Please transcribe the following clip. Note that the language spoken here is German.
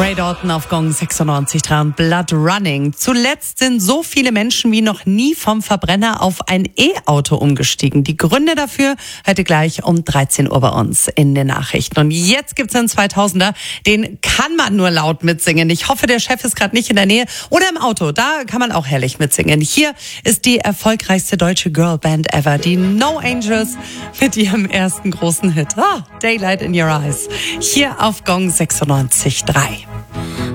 Ray Dalton auf Gong 96.3 und Blood Running. Zuletzt sind so viele Menschen wie noch nie vom Verbrenner auf ein E-Auto umgestiegen. Die Gründe dafür heute gleich um 13 Uhr bei uns in den Nachrichten. Und jetzt gibt's einen 2000er, den kann man nur laut mitsingen. Ich hoffe, der Chef ist gerade nicht in der Nähe oder im Auto. Da kann man auch herrlich mitsingen. Hier ist die erfolgreichste deutsche Girlband ever, die No Angels mit ihrem ersten großen Hit. Daylight in Your Eyes. Hier auf Gong 96.3.